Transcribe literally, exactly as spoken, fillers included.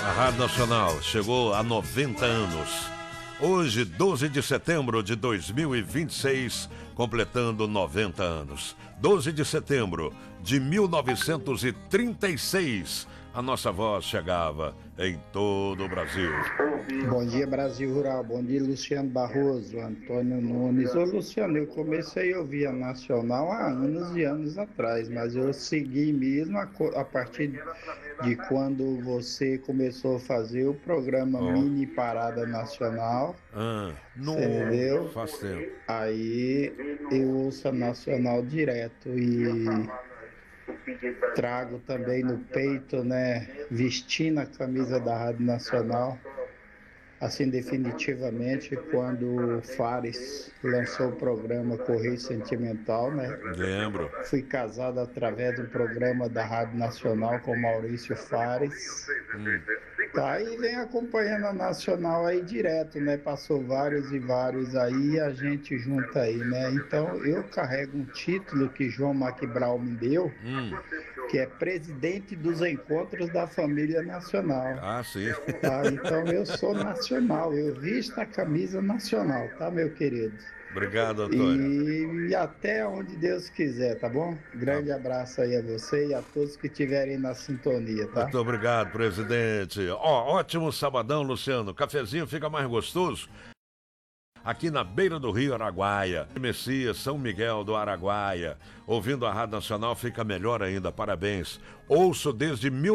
A Rádio Nacional chegou a noventa anos. Hoje, doze de setembro de dois mil e vinte e seis, completando noventa anos. doze de setembro de mil novecentos e trinta e seis, a nossa voz chegava em todo o Brasil. Bom dia, Brasil Rural. Bom dia, Luciano Barroso, Antônio Nunes. Ô, Luciano, eu comecei a ouvir a Nacional há anos e anos atrás, mas eu segui mesmo a, a partir de quando você começou a fazer o programa oh. Mini Parada Nacional. Ah, não, entendeu? Faz tempo. Aí eu ouço a Nacional direto e trago também no peito, né, vestindo a camisa da Rádio Nacional. Assim, definitivamente, quando o Fares lançou o programa Correio Sentimental, né? Lembro. Fui casado através do programa da Rádio Nacional com Maurício Fares. Hum. Tá, e vem acompanhando a Nacional aí direto, né? Passou vários e vários aí, a gente junta aí, né? Então, eu carrego um título que João Macbrau me deu, hum. que é presidente dos encontros da família nacional. Ah, sim. Tá, então eu sou nacional, eu visto a camisa nacional, tá, meu querido? Obrigado, Antônio. E, e até onde Deus quiser, tá bom? Grande tá. abraço aí a você e a todos que estiverem na sintonia, tá? Muito obrigado, presidente. Ó, ótimo sabadão, Luciano. Cafezinho fica mais gostoso aqui na beira do Rio Araguaia. Messias, São Miguel do Araguaia. Ouvindo a Rádio Nacional fica melhor ainda. Parabéns. Ouço desde mil